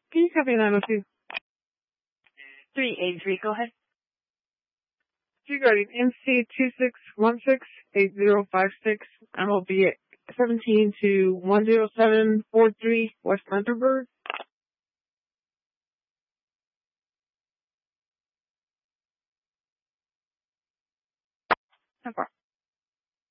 Can you copy 902? 383, go ahead. Regarding MC26168056, MOB at 17 to 10743 West Thunderbird. No problem.